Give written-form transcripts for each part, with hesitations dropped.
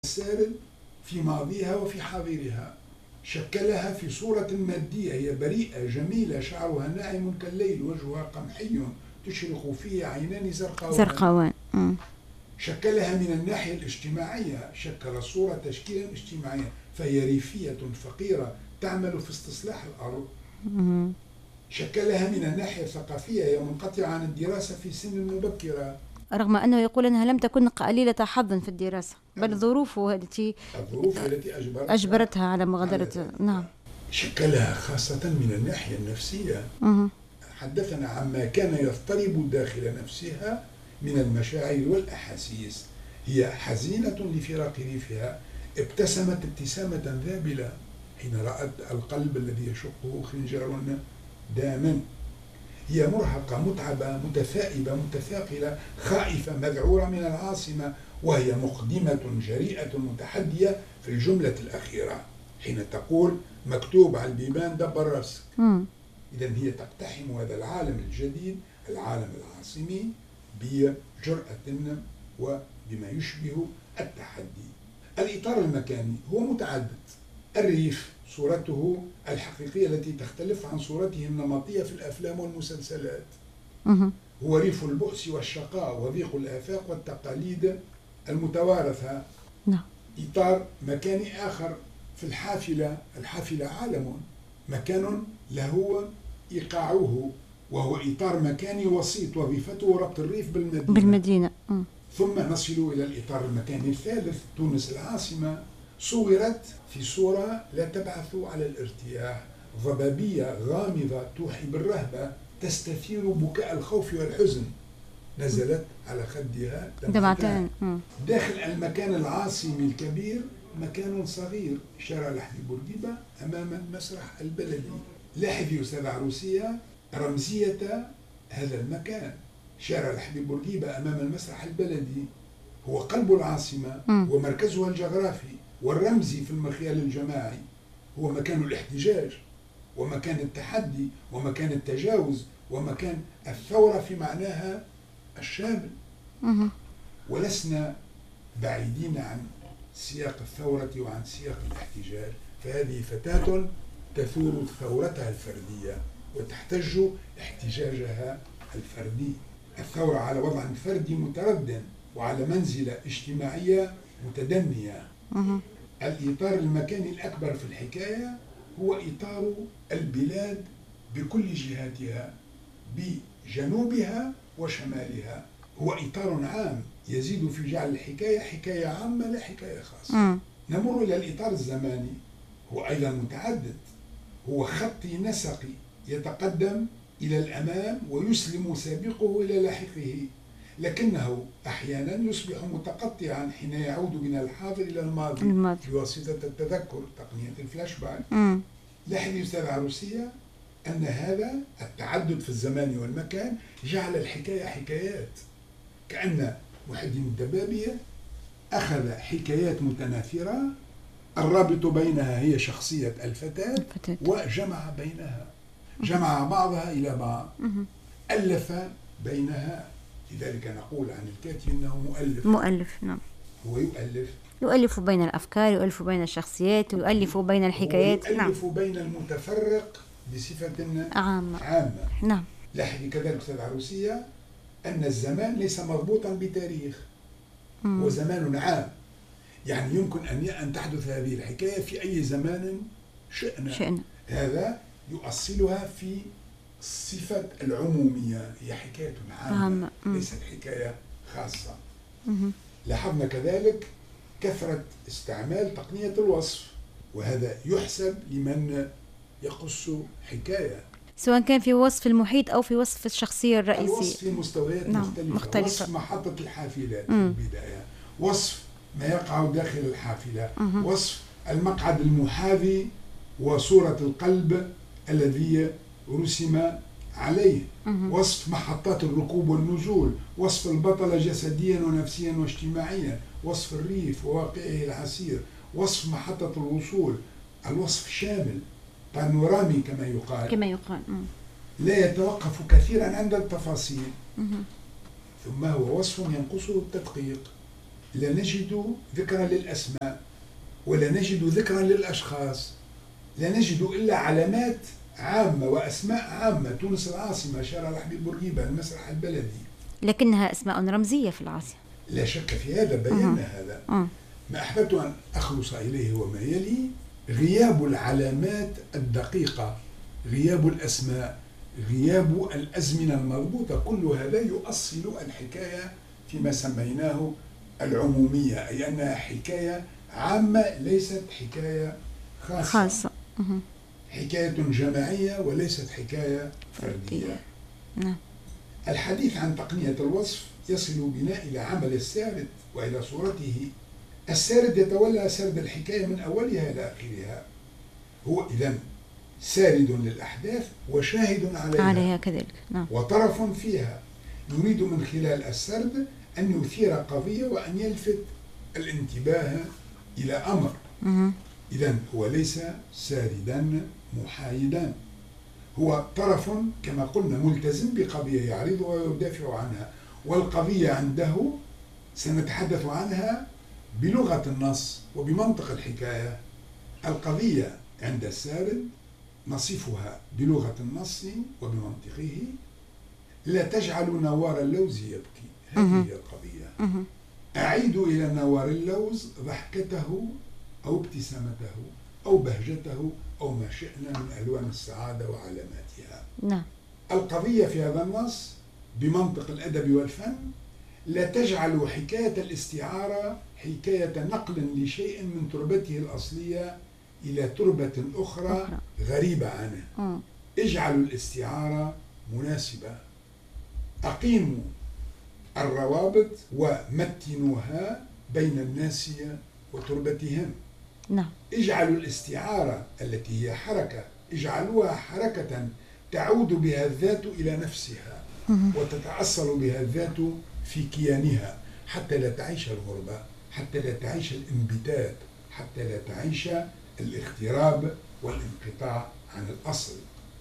السارد في ماضيها وفي حاضرها، شكلها في صورة مادية، هي بريئة جميلة، شعرها ناعم كالليل، وجهها قمحي تشرق فيه عينان زرقاوان. شكلها من الناحية الاجتماعية، شكل الصورة تشكيلا اجتماعيا، فهي ريفية فقيرة تعمل في استصلاح الأرض. شكلها من الناحية الثقافية، هي منقطعة عن الدراسة في سن مبكرة، رغم أنه يقول أنها لم تكن قليلة حظا في الدراسة، بل الظروف التي أجبرتها على مغادرة. نعم. شكلها خاصة من الناحية النفسية. حدثنا عما كان يضطرب داخل نفسها من المشاعر والأحاسيس. هي حزينة لفراق ريفها، ابتسمت ابتسامة ذابلة حين رأت القلب الذي يشقه خنجر داما. هي مرهقة متعبة متثائبة متثاقلة خائفة مذعورة من العاصمة، وهي مقدمة جريئة متحدية في الجملة الأخيرة حين تقول مكتوب على البيبان دبر راسك. إذن هي تقتحم هذا العالم الجديد، العالم العاصمي، بجرأة وبما يشبه التحدي. الإطار المكاني هو متعدد. الريف صورته الحقيقية التي تختلف عن صورته النمطية في الأفلام والمسلسلات. هو ريف البؤس والشقاء وضيق الآفاق والتقاليد المتوارثة. إطار مكاني آخر في الحافلة عالم، مكان له إيقاعه، وهو إطار مكاني وسيط وظيفته ربط الريف بالمدينة. ثم نصل إلى الإطار المكاني الثالث، تونس العاصمة. صورت في صورة لا تبعث على الارتياح، ضبابية غامضة توحي بالرهبة، تستثير بكاء الخوف والحزن. نزلت على خدها دمعتان. داخل المكان العاصمي الكبير مكان صغير، شارع لحدي بورقيبة أمام المسرح البلدي. لاحظي يا أستاذ عروسية رمزية هذا المكان. شارع لحدي بورقيبة أمام المسرح البلدي هو قلب العاصمة ومركزها الجغرافي والرمزي في المخيال الجماعي. هو مكان الاحتجاج ومكان التحدي ومكان التجاوز ومكان الثورة في معناها الشامل. ولسنا بعيدين عن سياق الثورة وعن سياق الاحتجاج، فهذه فتاة تثور ثورتها الفردية وتحتج احتجاجها الفردي. الثورة على وضع فردي متردد وعلى منزلة اجتماعية متدنية. الإطار المكاني الأكبر في الحكاية هو إطار البلاد بكل جهاتها، بجنوبها وشمالها. هو إطار عام يزيد في جعل الحكاية حكاية عامة لا حكاية خاصة. نمر إلى الإطار الزماني، هو أيضا متعدد. هو خطي نسقي يتقدم إلى الأمام ويسلم سابقه إلى لاحقه، لكنه أحيانا يصبح متقطعا حين يعود من الحاضر إلى الماضي بواسطة التذكر، تقنية الفلاش باك. لاحظي أستاذ عروسية أن هذا التعدد في الزمان والمكان جعل الحكاية حكايات، كأن محي الدين الدبابية أخذ حكايات متناثرة الرابط بينها هي شخصية الفتاة وجمع بينها، جمع بعضها إلى بعض، ألف بينها. لذلك نقول عن الكاتب أنه مؤلف. نعم. هو يؤلف بين الأفكار، يؤلف بين الشخصيات، يؤلف بين الحكايات. يؤلف بين المتفرق بصفة عامة. نعم. لاحظي كذلك أستاذ عروسية أن الزمان ليس مربوطا بتاريخ، هو زمان عام، يعني يمكن أن تحدث هذه الحكاية في أي زمان شئنا. هذا يؤصلها في صفة العمومية، هي حكاية عامة ليست حكاية خاصة. لاحظنا كذلك كثرة استعمال تقنية الوصف، وهذا يحسب لمن يقص حكاية، سواء كان في وصف المحيط أو في وصف الشخصية الرئيسية. الوصف في مستويات مختلفة. وصف محطة الحافلة في البداية، وصف ما يقع داخل الحافلة، وصف المقعد المحاذي وصورة القلب الذي رسم عليه، وصف محطات الركوب والنزول، وصف البطل جسديا ونفسيا واجتماعيا، وصف الريف وواقعه العسير، وصف محطة الوصول. الوصف شامل بانورامي كما يقال. لا يتوقف كثيرا عند التفاصيل، ثم هو وصف ينقصه التدقيق. لا نجد ذكرا للأسماء ولا نجد ذكرا للأشخاص، لا نجد إلا علامات عامة وأسماء عامة: تونس العاصمة، شارع حبيب بورقيبة، المسرح البلدي، لكنها أسماء رمزية في العاصمة. لا شك في هذا، بينا هذا. ما أحببت أن أخلص إليه وما يلي: غياب العلامات الدقيقة، غياب الأسماء، غياب الأزمنة المضبوطة، كل هذا يؤصل الحكاية فيما سميناه العمومية، أي أنها حكاية عامة ليست حكاية خاصة. حكاية جماعية وليست حكاية فردية. الحديث عن تقنية الوصف يصل بنا إلى عمل السارد وإلى صورته. السارد يتولى سرد الحكاية من أولها إلى آخرها، هو إذن سارد للأحداث وشاهد عليها كذلك. وطرف فيها، يريد من خلال السرد أن يثير قضية وأن يلفت الانتباه إلى أمر. إذن هو ليس ساردا محايدا، هو طرف كما قلنا ملتزم بقضية يعرضها ويدافع عنها، والقضية عنده سنتحدث عنها بلغة النص وبمنطق الحكاية. القضية عند السارد نصفها بلغة النص وبمنطقه: لا تجعل نوار اللوز يبكي. هذه هي القضية. أعيد إلى نوار اللوز ضحكته أو ابتسامته أو بهجته أو ما شئنا من ألوان السعادة وعلاماتها. القضية في هذا النص بمنطق الأدب والفن: لا تجعل حكاية الاستعارة حكاية نقل لشيء من تربته الأصلية إلى تربة أخرى غريبة عنه. اجعلوا الاستعارة مناسبة، أقيموا الروابط ومتنوها بين الناس وتربتهم. اجعلوا الاستعارة التي هي حركة، اجعلوها حركة تعود بها الذات إلى نفسها وتتأصل بها الذات في كيانها، حتى لا تعيش الغربة، حتى لا تعيش الانبتات، حتى لا تعيش الاغتراب والانقطاع عن الأصل.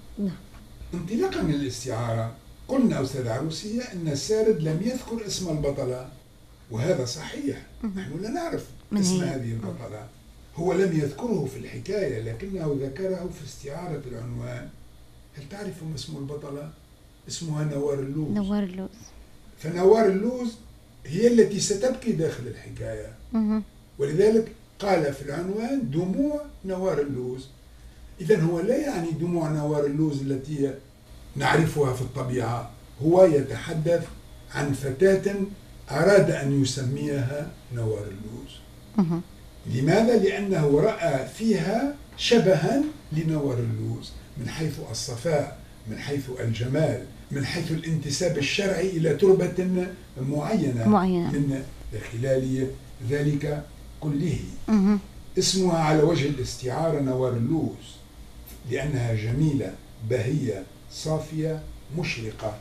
انطلاقا من الاستعارة، قلنا أستاذ عروسية أن السارد لم يذكر اسم البطلة، وهذا صحيح. نحن لا نعرف اسم هذه البطلة، هو لم يذكره في الحكاية لكنه ذكره في استعارة العنوان. هل تعرف ما اسم البطلة؟ اسمها نوار اللوز. نوار اللوز. فنوار اللوز هي التي ستبكي داخل الحكاية، ولذلك قال في العنوان: دموع نوار اللوز. إذن هو لا يعني دموع نوار اللوز التي نعرفها في الطبيعة، هو يتحدث عن فتاة أراد أن يسميها نوار اللوز. لماذا؟ لأنه رأى فيها شبها لنوار اللوز من حيث الصفاء، من حيث الجمال، من حيث الانتساب الشرعي إلى تربة معينة. من خلال ذلك كله اسمها على وجه الاستعارة نوار اللوز، لأنها جميلة بهية صافية مشرقة،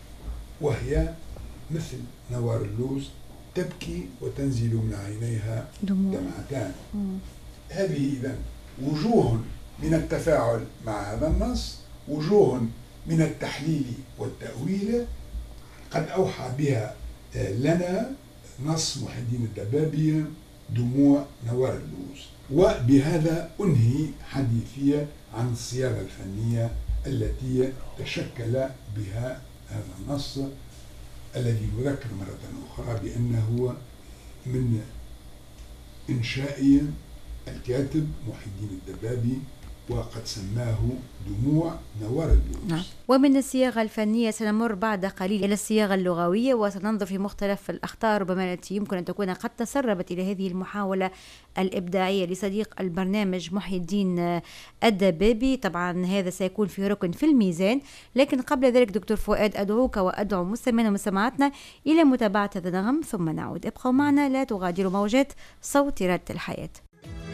وهي مثل نوار اللوز تبكي وتنزل من عينيها دمعتان. هذه إذن وجوه من التفاعل مع هذا النص، وجوه من التحليل والتأويل قد أوحى بها لنا نص محي الدين الدبابي دموع نوار اللوز. وبهذا أنهي حديثي عن الصياغة الفنية التي تشكل بها هذا النص، الذي يذكر مرة أخرى بأنه من إنشاء الكاتب محي الدين الدبابي، وقد سماه دموع نوار اللوز. ومن الصياغة الفنية سنمر بعد قليل إلى الصياغة اللغوية، وسننظر في مختلف الأخطاء ربما التي يمكن أن تكون قد تسربت إلى هذه المحاولة الإبداعية لصديق البرنامج محي الدين الدبابي. طبعا هذا سيكون في ركن في الميزان، لكن قبل ذلك دكتور فؤاد أدعوك وأدعو مستمعينا ومستمعاتنا إلى متابعة هذا النغم ثم نعود. ابقوا معنا، لا تغادروا موجات صوت رادة الحياة.